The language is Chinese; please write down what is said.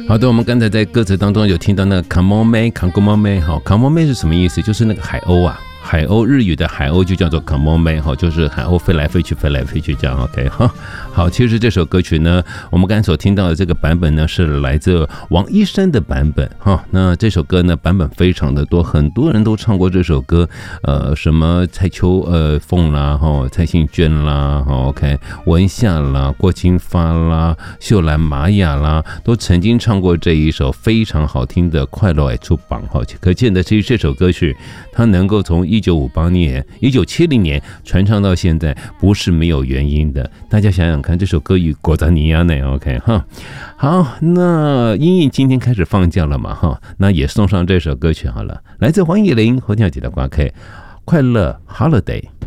好的，我们刚才在歌词当中有听到那个 Come on man，Come on man， 好 ，Come on man 是什么意思？就是那个海鸥啊。海鸥日语的海鸥就叫做 Come on man， 就是海鸥飞来飞去飞来飞去这样 OK 哈。好，其实这首歌曲呢，我们刚才所听到的这个版本呢是来自王一山的版本哈。那这首歌呢版本非常的多，很多人都唱过这首歌，什么蔡秋凤啦蔡幸娟啦OK 文夏啦郭清发啦秀兰玛雅啦都曾经唱过这一首非常好听的快乐爱出榜哈。可见的其实这首歌曲它能够从1958年、1970年传唱到现在，不是没有原因的。大家想想看，这首歌与果扎尼亚呢 ，OK 哈。好，那因应今天开始放假了嘛哈，那也送上这首歌曲好了，来自黄以玲、侯跳姐的挂 K， 快乐 Holiday。